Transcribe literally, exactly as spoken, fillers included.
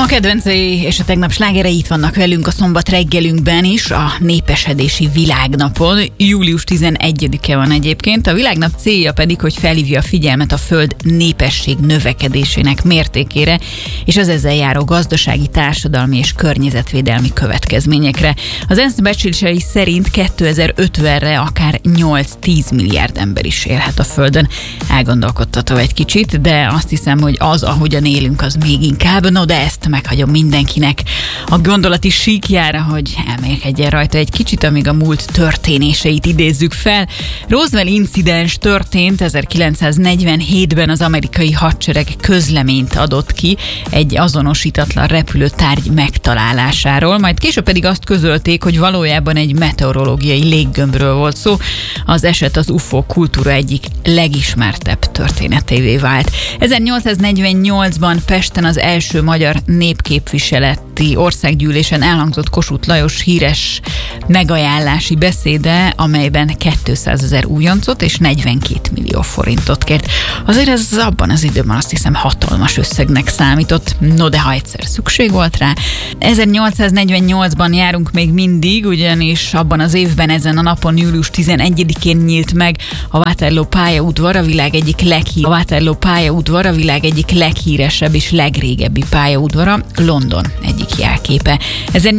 A kedvencei és a tegnap slágerei itt vannak velünk a szombat reggelünkben is, a népesedési világnapon. július tizenegyedike van egyébként. A világnap célja pedig, hogy felhívja a figyelmet a Föld népesség növekedésének mértékére, és az ezzel járó gazdasági, társadalmi és környezetvédelmi következményekre. Az ENSZ becslései szerint kétezer-ötvenre akár nyolc-tíz milliárd ember is élhet a Földön. Elgondolkodtató egy kicsit, de azt hiszem, hogy az, ahogyan élünk, az még inkább. No, de ezt meghagyom mindenkinek a gondolati síkjára, hogy elmélkedjen rajta egy kicsit, amíg a múlt történéseit idézzük fel. Roswell incidens történt ezerkilencszáznegyvenhétben, az amerikai hadsereg közleményt adott ki egy azonosítatlan repülőtárgy megtalálásáról, majd később pedig azt közölték, hogy valójában egy meteorológiai léggömbről volt szó. Az eset az ufó kultúra egyik legismertebb történetévé vált. ezernyolcszáznegyvennyolcban Pesten az első magyar népképviseleti országgyűlésen elhangzott Kossuth Lajos híres megajánlási beszéde, amelyben kétszázezer újoncot és negyvenkét millió forintot kért. Azért ez abban az időben azt hiszem hatalmas összegnek számított, no de ha egyszer szükség volt rá. ezernyolcszáznegyvennyolcban járunk még mindig, ugyanis abban az évben ezen a napon, július tizenegyedikén nyílt meg a Waterloo pályaudvar, a világ egyik leghí- a Waterloo pályaudvar, a világ egyik leghíresebb és legrégebbi pályaudvara, London egyik jelképe.